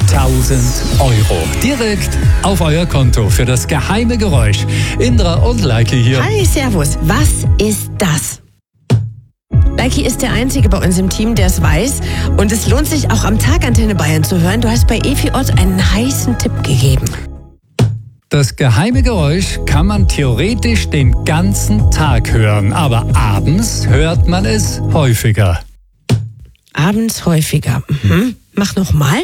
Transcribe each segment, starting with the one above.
1000 Euro. Direkt auf euer Konto für das geheime Geräusch. Indra und Leiki hier. Hi, servus. Was ist das? Leiki ist der Einzige bei uns im Team, der es weiß. Und es lohnt sich auch am Tag Antenne Bayern zu hören. Du hast bei Efi Ott einen heißen Tipp gegeben. Das geheime Geräusch kann man theoretisch den ganzen Tag hören, aber abends hört man es häufiger. Abends häufiger. Mach nochmal.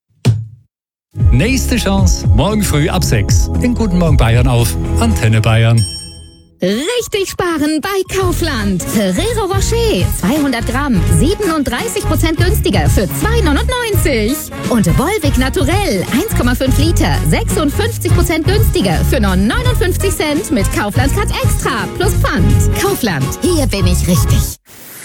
Nächste Chance, morgen früh ab 6. In Guten Morgen Bayern auf Antenne Bayern. Richtig sparen bei Kaufland. Ferrero Rocher 200 Gramm, 37% günstiger für 2,99. Und Volvic Naturell 1,5 Liter, 56% günstiger für nur 59 Cent mit Kaufland Cut Extra plus Pfand. Kaufland, hier bin ich richtig.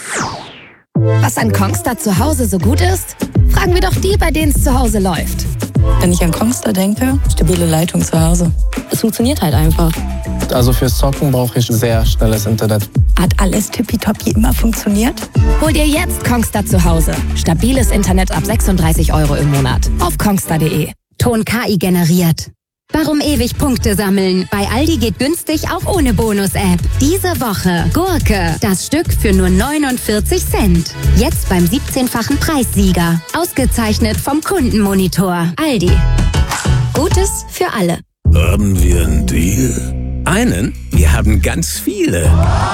Was an Kongstar zu Hause so gut ist? Fragen wir doch die, bei denen es zu Hause läuft. Wenn ich an Kongstar denke, stabile Leitung zu Hause. Es funktioniert halt einfach. Also fürs Zocken brauche ich sehr schnelles Internet. Hat alles tippitoppi immer funktioniert? Hol dir jetzt Kongstar zu Hause. Stabiles Internet ab 36 Euro im Monat. Auf kongstar.de. Ton KI generiert. Warum ewig Punkte sammeln? Bei Aldi geht günstig auch ohne Bonus-App. Diese Woche Gurke, das Stück für nur 49 Cent. Jetzt beim 17-fachen Preissieger. Ausgezeichnet vom Kundenmonitor. Aldi. Gutes für alle. Haben wir einen Deal? Einen? Wir haben ganz viele.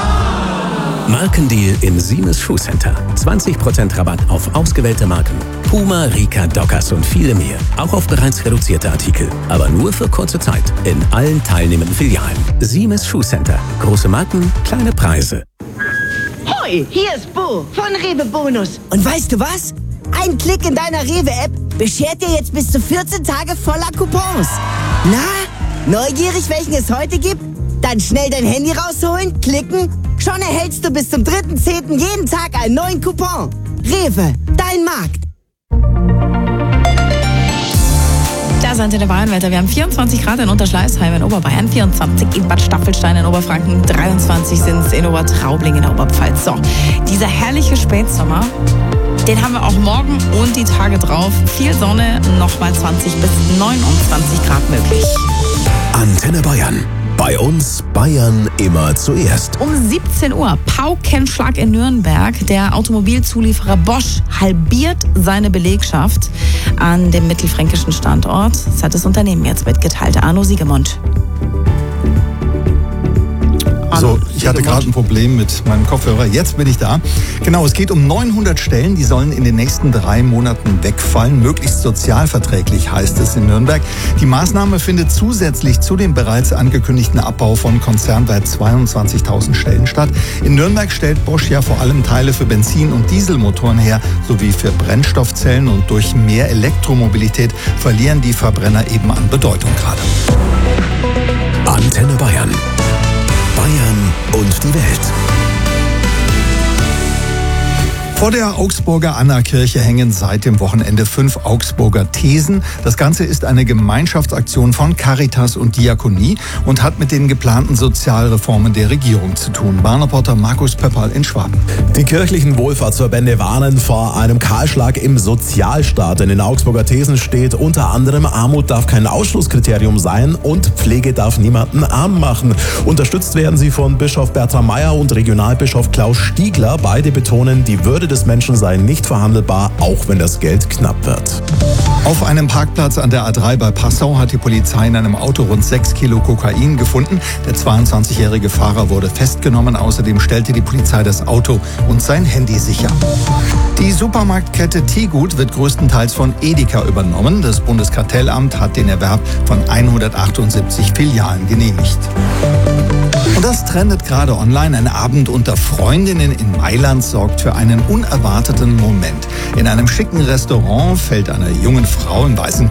Markendeal im Siemens Schuhcenter. 20% Rabatt auf ausgewählte Marken. Puma, Rika, Dockers und viele mehr. Auch auf bereits reduzierte Artikel. Aber nur für kurze Zeit. In allen teilnehmenden Filialen. Siemens Schuhcenter. Große Marken, kleine Preise. Hoi, hier ist Bo von Rewe Bonus. Und weißt du was? Ein Klick in deiner Rewe-App beschert dir jetzt bis zu 14 Tage voller Coupons. Na, neugierig, welchen es heute gibt? Dann schnell dein Handy rausholen, klicken. Schon erhältst du bis zum 3.10. jeden Tag einen neuen Coupon. Rewe, dein Markt. Das ist Antenne Bayern-Wetter. Wir haben 24 Grad in Unterschleißheim in Oberbayern, 24 in Bad Staffelstein in Oberfranken, 23 sind es in Obertraubling in der Oberpfalz. So, dieser herrliche Spätsommer, den haben wir auch morgen und die Tage drauf. Viel Sonne, nochmal 20 bis 29 Grad möglich. Antenne Bayern. Bei uns Bayern immer zuerst. Um 17 Uhr, Paukenschlag in Nürnberg. Der Automobilzulieferer Bosch halbiert seine Belegschaft an dem mittelfränkischen Standort. Das hat das Unternehmen jetzt mitgeteilt. Arno Siegemund. So, ich hatte gerade ein Problem mit meinem Kopfhörer. Jetzt bin ich da. Genau, es geht um 900 Stellen. Die sollen in den nächsten 3 Monaten wegfallen. Möglichst sozialverträglich, heißt es in Nürnberg. Die Maßnahme findet zusätzlich zu dem bereits angekündigten Abbau von konzernweit 22.000 Stellen statt. In Nürnberg stellt Bosch ja vor allem Teile für Benzin- und Dieselmotoren her, sowie für Brennstoffzellen. Und durch mehr Elektromobilität verlieren die Verbrenner eben an Bedeutung gerade. Antenne Bayern. Bayern und die Welt. Vor der Augsburger Anna-Kirche hängen seit dem Wochenende 5 Augsburger Thesen. Das Ganze ist eine Gemeinschaftsaktion von Caritas und Diakonie und hat mit den geplanten Sozialreformen der Regierung zu tun. Bahnreporter Markus Pöpperl in Schwaben. Die kirchlichen Wohlfahrtsverbände warnen vor einem Kahlschlag im Sozialstaat. In den Augsburger Thesen steht unter anderem, Armut darf kein Ausschlusskriterium sein und Pflege darf niemanden arm machen. Unterstützt werden sie von Bischof Bertram Meyer und Regionalbischof Klaus Stiegler. Beide betonen, die Würde des Menschen sei nicht verhandelbar, auch wenn das Geld knapp wird. Auf einem Parkplatz an der A3 bei Passau hat die Polizei in einem Auto rund 6 Kilo Kokain gefunden. Der 22-jährige Fahrer wurde festgenommen. Außerdem stellte die Polizei das Auto und sein Handy sicher. Die Supermarktkette Tegut wird größtenteils von Edeka übernommen. Das Bundeskartellamt hat den Erwerb von 178 Filialen genehmigt. Und das trendet gerade online. Ein Abend unter Freundinnen in Mailand sorgt für einen unerwarteten Moment. In einem schicken Restaurant fällt einer jungen Frau im weißen